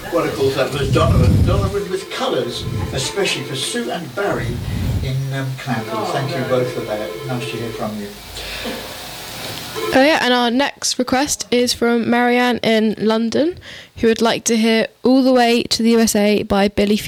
Well, of course, that was Donovan. Donovan with colours, especially for Sue and Barry in Clanfield. Thank you both for that. Nice to hear from you. Oh yeah, and our next request is from Marianne in London, who would like to hear All the Way to the USA by Billy Fury.